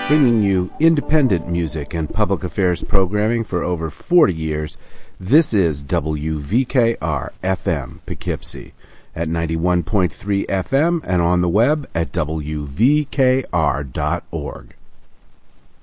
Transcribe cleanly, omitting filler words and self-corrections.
Bringing you independent music and public affairs programming for over 40 years, this is WVKR-FM Poughkeepsie at 91.3 FM and on the web at WVKR.org.